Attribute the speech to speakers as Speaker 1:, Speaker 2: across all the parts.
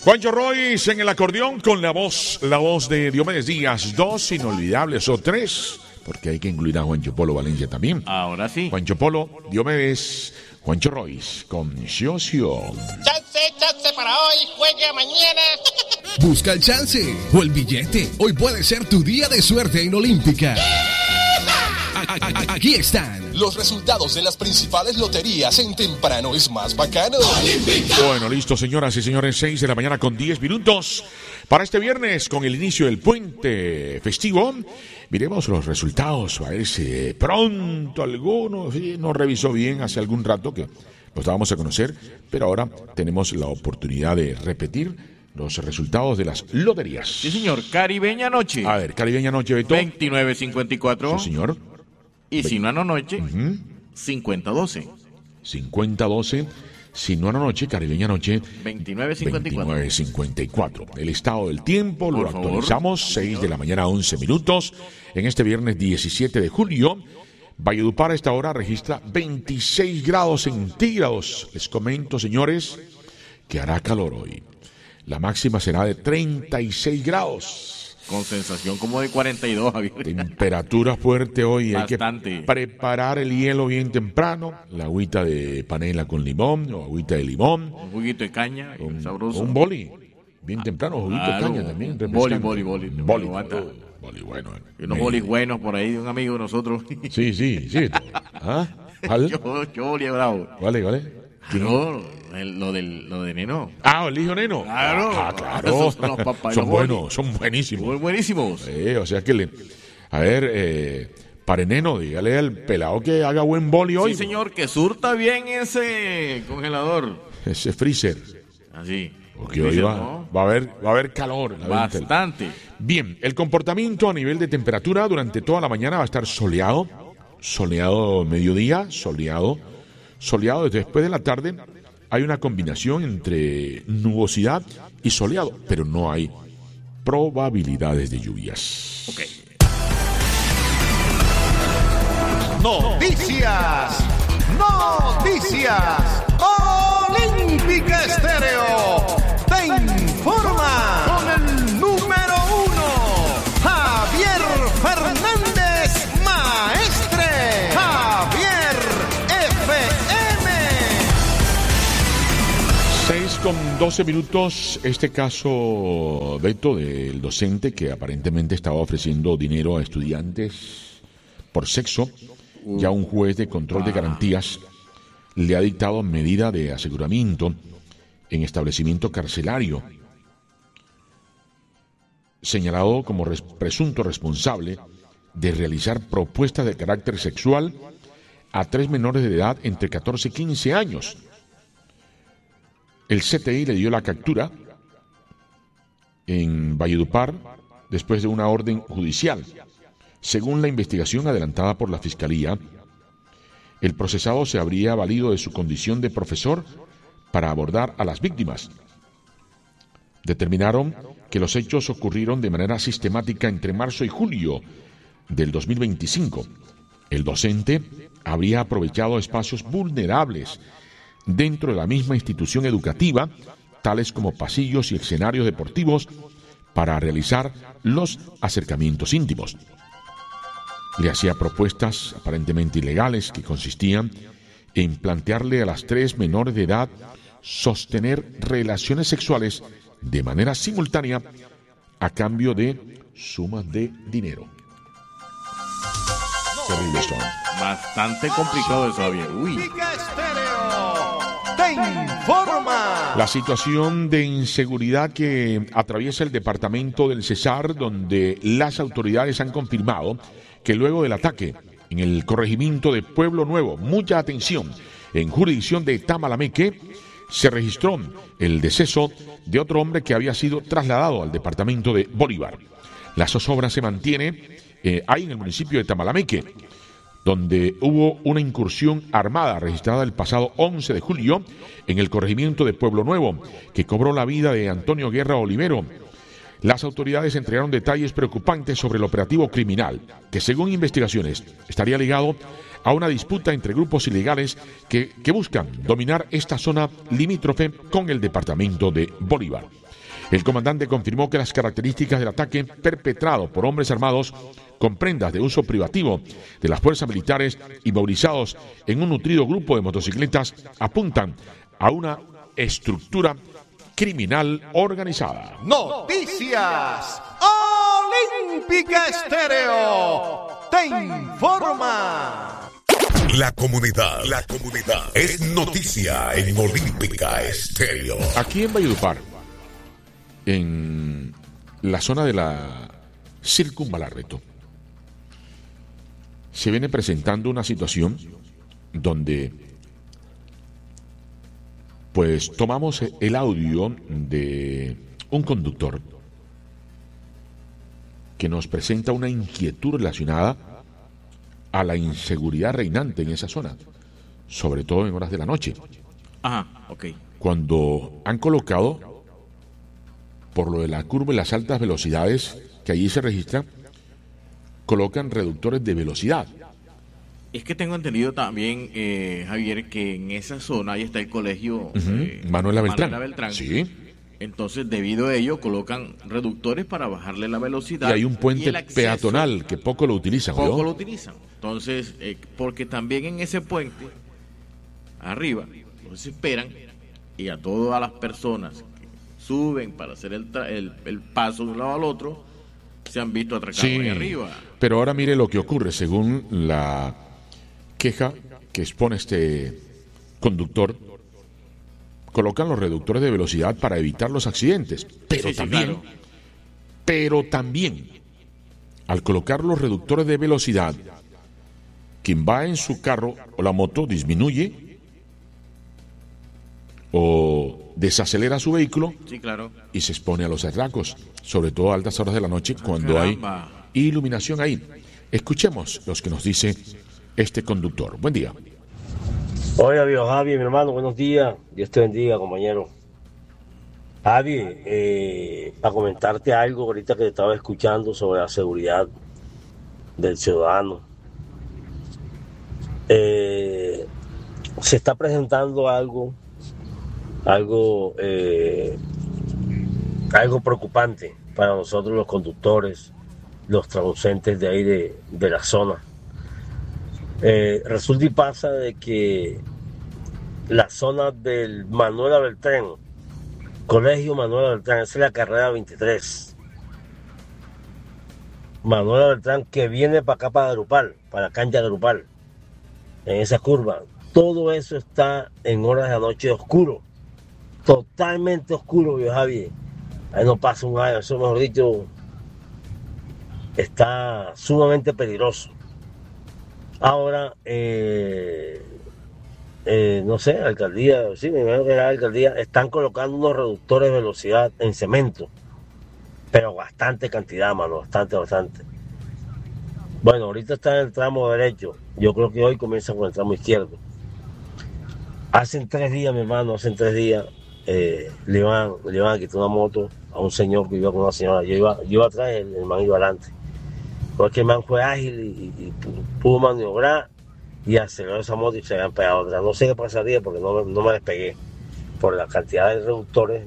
Speaker 1: Juancho Royce en el acordeón con la voz de Diomedes Díaz. 2 inolvidables o 3, porque hay que incluir a Juancho Polo Valencia también.
Speaker 2: Ahora sí.
Speaker 1: Juancho Polo, Diomedes, Juancho Royce con Xioxio.
Speaker 3: Chance para hoy, juegue mañana.
Speaker 4: Busca el chance o el billete. Hoy puede ser tu día de suerte en Olímpica. Aquí están los resultados de las principales loterías en Temprano es Más Bacano.
Speaker 1: Bueno, listo, señoras y señores, 6 de la mañana con 10 minutos. Para este viernes, con el inicio del puente festivo, miremos los resultados. A ver si pronto alguno no revisó bien hace algún rato que los dábamos a conocer, pero ahora tenemos la oportunidad de repetir los resultados de las loterías.
Speaker 2: Sí, señor. Caribeña Noche.
Speaker 1: A ver, Caribeña Noche, Beto.
Speaker 2: 29.54.
Speaker 1: Sí, señor.
Speaker 2: Y Sinuano Noche, 50.12.
Speaker 1: 50.12. Sinuano Noche, Caribeña Noche,
Speaker 2: 29.54.
Speaker 1: 29.54. El estado del tiempo lo actualizamos, 6 de la mañana, 11 minutos. En este viernes 17 de julio, Valledupar a esta hora registra 26 grados centígrados. Les comento, señores, que hará calor hoy. La máxima será de 36 grados.
Speaker 2: Con sensación como de 42, Javier.
Speaker 1: Temperatura fuerte hoy.
Speaker 2: Bastante.
Speaker 1: Hay que preparar el hielo bien temprano. La agüita de panela con limón o agüita de limón.
Speaker 2: Un juguito de caña, sabroso.
Speaker 1: Un boli. Bien temprano, juguito de caña también.
Speaker 2: Boli.
Speaker 1: Boli, bueno.
Speaker 2: Y unos bolis buenos por ahí de un amigo de nosotros.
Speaker 1: Sí. ¿Ah? ¿Vale?
Speaker 2: Yo boli bravo.
Speaker 1: Vale.
Speaker 2: Claro, lo de Neno.
Speaker 1: El hijo Neno.
Speaker 2: Claro.
Speaker 1: Claro.
Speaker 2: Los papás,
Speaker 1: son buenos, son buenísimos.
Speaker 2: Muy buenísimos.
Speaker 1: O sea que para Neno, dígale al pelado que haga buen boli hoy.
Speaker 2: Sí, señor, que surta bien ese congelador.
Speaker 1: Ese freezer.
Speaker 2: Así.
Speaker 1: Porque hoy va a haber calor.
Speaker 2: Bastante.
Speaker 1: Bien, el comportamiento a nivel de temperatura durante toda la mañana va a estar soleado. Soleado mediodía, soleado después de la tarde. Hay una combinación entre nubosidad y soleado, pero no hay probabilidades de lluvias.
Speaker 2: Ok.
Speaker 5: Noticias. Olímpica Estéreo te informa con el número 1, Javier Fernández, maestre. Javier FM.
Speaker 1: 6:12 minutos. Este caso, Beto, del docente que aparentemente estaba ofreciendo dinero a estudiantes por sexo. Ya un juez de control de garantías le ha dictado medida de aseguramiento en establecimiento carcelario, señalado como presunto responsable de realizar propuestas de carácter sexual a 3 menores de edad entre 14 y 15 años. El CTI le dio la captura en Valledupar después de una orden judicial. Según la investigación adelantada por la Fiscalía, el procesado se habría valido de su condición de profesor para abordar a las víctimas. Determinaron que los hechos ocurrieron de manera sistemática entre marzo y julio del 2025. El docente habría aprovechado espacios vulnerables dentro de la misma institución educativa, tales como pasillos y escenarios deportivos, para realizar los acercamientos íntimos. Le hacía propuestas aparentemente ilegales que consistían en plantearle a las 3 menores de edad sostener relaciones sexuales de manera simultánea a cambio de sumas de dinero. Terrible esto.
Speaker 2: Bastante complicado eso, Javier.
Speaker 5: Olímpica Estéreo te informa.
Speaker 1: La situación de inseguridad que atraviesa el departamento del Cesar, donde las autoridades han confirmado que luego del ataque en el corregimiento de Pueblo Nuevo, mucha atención, en jurisdicción de Tamalameque, se registró el deceso de otro hombre que había sido trasladado al departamento de Bolívar. La zozobra se mantiene ahí en el municipio de Tamalameque, donde hubo una incursión armada registrada el pasado 11 de julio en el corregimiento de Pueblo Nuevo, que cobró la vida de Antonio Guerra Olivero. Las autoridades entregaron detalles preocupantes sobre el operativo criminal, que según investigaciones estaría ligado a una disputa entre grupos ilegales que buscan dominar esta zona limítrofe con el departamento de Bolívar. El comandante confirmó que las características del ataque perpetrado por hombres armados con prendas de uso privativo de las fuerzas militares y movilizados en un nutrido grupo de motocicletas apuntan a una estructura criminal organizada.
Speaker 5: Noticias Olímpica Estéreo te informa.
Speaker 6: La comunidad es noticia en Olímpica Estéreo.
Speaker 1: Aquí en Valledupar, en la zona de la Circunvalarreto, se viene presentando una situación donde pues tomamos el audio de un conductor que nos presenta una inquietud relacionada a la inseguridad reinante en esa zona, sobre todo en horas de la noche.
Speaker 2: Ajá, ok.
Speaker 1: Cuando han colocado, por lo de la curva y las altas velocidades que allí se registran, colocan reductores de velocidad.
Speaker 2: Es que tengo entendido también, Javier, que en esa zona ahí está el colegio
Speaker 1: Manuela Beltrán. Sí.
Speaker 2: Entonces, debido a ello, colocan reductores para bajarle la velocidad.
Speaker 1: Y hay un puente peatonal que poco lo utilizan.
Speaker 2: Poco lo utilizan. Entonces, porque también en ese puente, arriba, los esperan y a todas las personas que suben para hacer el paso de un lado al otro, se han visto atracados ahí arriba.
Speaker 1: Pero ahora mire lo que ocurre, según la queja que expone este conductor, colocan los reductores de velocidad para evitar los accidentes, pero también al colocar los reductores de velocidad, quien va en su carro o la moto disminuye o desacelera su vehículo y se expone a los atracos, sobre todo a altas horas de la noche cuando hay iluminación ahí. Escuchemos lo que nos dice este conductor. Buen día.
Speaker 7: Hola, viejo Javi, mi hermano, buenos días. Dios te bendiga, compañero. Javi, para comentarte algo ahorita que te estaba escuchando sobre la seguridad del ciudadano. Se está presentando algo preocupante para nosotros los conductores, los transeúntes de ahí de la zona. Resulta y pasa de que la zona del Manuela Beltrán, Colegio Manuela Beltrán, esa es la carrera 23. Manuela Beltrán que viene para acá, para Agrupal, para la cancha de Agrupal, en esa curva. Todo eso está en horas de la noche oscuro, totalmente oscuro, viejo Javier. Ahí no pasa un año, eso mejor dicho, está sumamente peligroso. Ahora, no sé, alcaldía, sí, me imagino que la alcaldía, están colocando unos reductores de velocidad en cemento, pero bastante cantidad, mano, bastante. Bueno, ahorita está en el tramo derecho, yo creo que hoy comienza con el tramo izquierdo. Hace 3 días, mi hermano, le iban a quitar una moto a un señor que iba con una señora. Yo iba atrás, el man iba adelante. Porque el man fue ágil y pudo maniobrar y aceleró esa moto y se habían pegado atrás. No sé qué pasaría porque no me despegué. Por la cantidad de reductores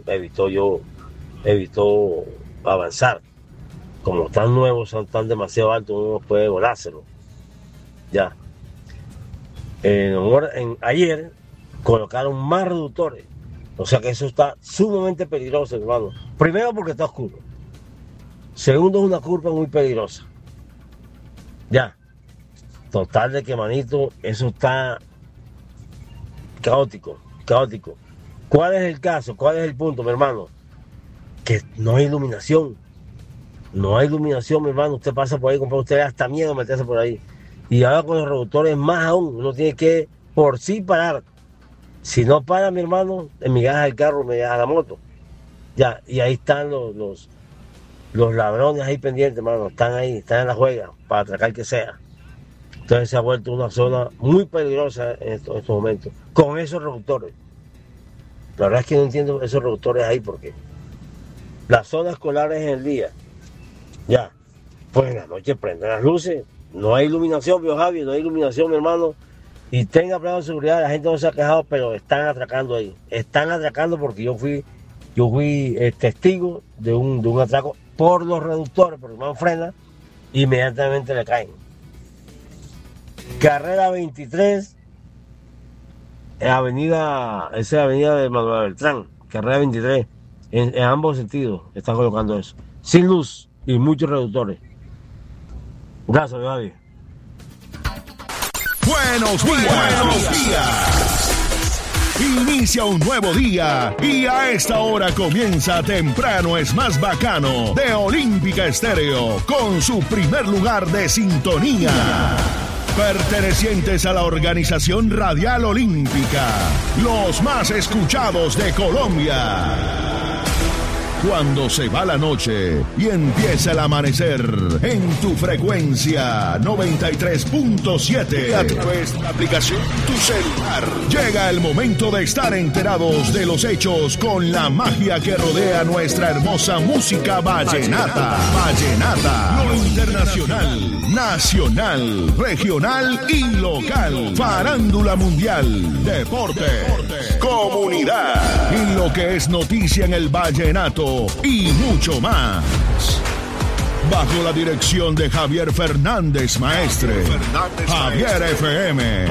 Speaker 7: evitó avanzar. Como están nuevos, están demasiado altos, uno no puede volárselo. Ya. Ayer colocaron más reductores. O sea que eso está sumamente peligroso, hermano. Primero porque está oscuro. Segundo, es una curva muy peligrosa. Ya. Total de que, manito, eso está caótico. ¿Cuál es el caso? ¿Cuál es el punto, mi hermano? Que no hay iluminación. No hay iluminación, mi hermano. Usted pasa por ahí, compra usted hasta miedo meterse por ahí. Y ahora con los reductores más aún, uno tiene que por sí parar. Si no para, mi hermano, en mi gaja del carro, me deja la moto. Ya, y ahí están los ladrones ahí pendientes, hermano. Están ahí, están en la juega para atracar que sea. Entonces se ha vuelto una zona muy peligrosa en estos momentos, con esos reductores. La verdad es que no entiendo esos reductores ahí, porque las zonas escolares en el día, ya, pues en la noche prenden las luces, no hay iluminación, viejo Javi, no hay iluminación, mi hermano. Y tenga plano de seguridad, la gente no se ha quejado, pero están atracando ahí. Están atracando porque yo fui testigo de un atraco por los reductores, porque no frena, inmediatamente le caen. Carrera 23, esa es la avenida de Manuel Beltrán, carrera 23, en ambos sentidos están colocando eso. Sin luz y muchos reductores. Gracias, Javi.
Speaker 4: Buenos días. Inicia un nuevo día y a esta hora comienza Temprano es Más Bacano de Olímpica Estéreo con su primer lugar de sintonía. Pertenecientes a la organización Radial Olímpica, los más escuchados de Colombia. Cuando se va la noche y empieza el amanecer en tu frecuencia 93.7 a través de la aplicación Tu Celular. Llega el momento de estar enterados de los hechos con la magia que rodea nuestra hermosa música vallenata. Lo internacional, nacional, regional y local. Farándula mundial, deporte, comunidad y lo que es noticia en el vallenato y mucho más. Bajo la dirección de Javier Fernández Maestre. Javier FM.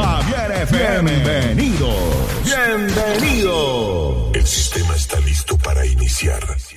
Speaker 4: Bienvenido.
Speaker 6: El sistema está listo para iniciar.